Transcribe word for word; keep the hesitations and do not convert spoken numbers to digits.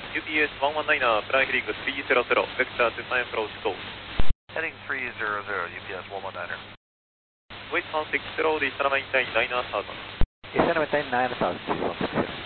U P S one one nine er, Flying Heading three zero zero, Vector to Climb Approach Go. Heading three zero zero, U P S one one nine er. Wait one six zero, East maintain nine thousand. East maintain nine thousand, two one six zero.